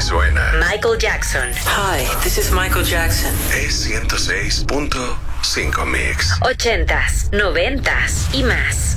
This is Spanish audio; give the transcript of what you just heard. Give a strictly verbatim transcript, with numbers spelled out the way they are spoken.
suena. Michael Jackson. Hi, this is Michael Jackson. Es ciento seis punto cinco Mix. Ochentas, noventas y más.